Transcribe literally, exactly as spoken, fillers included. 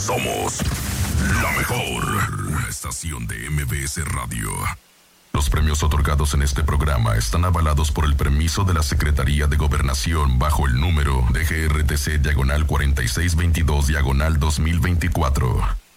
Somos la mejor. Una estación de M B S Radio. Los premios otorgados en este programa están avalados por el permiso de la Secretaría de Gobernación bajo el número de G R T C diagonal cuarenta y seis veintidós diagonal dos mil veinticuatro.